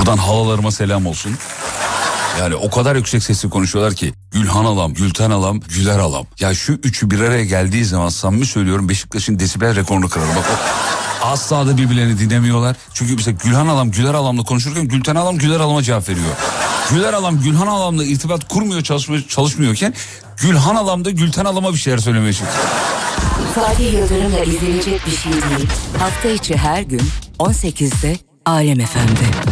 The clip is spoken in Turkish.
Buradan halalarıma selam olsun. Yani o kadar yüksek sesle konuşuyorlar ki Gülhan alam, Gülten alam, Güler alam. Ya şu üçü bir araya geldiği zaman samimi söylüyorum Beşiktaş'ın desibel rekorunu kırar. Bak asla da birbirlerini dinlemiyorlar. Çünkü mesela Gülhan alam, Güler alamla konuşurken Gülten alam, Güler alama cevap veriyor. Güler alam, Gülhan alamla irtibat kurmuyor, çalışmıyorken Gülhan alam da Gülten alama bir şeyler söylemeye çalışıyor. Fatih Yıldırım'la izlenecek bir şey değil. Hafta içi her gün 18'de Alem FM'de.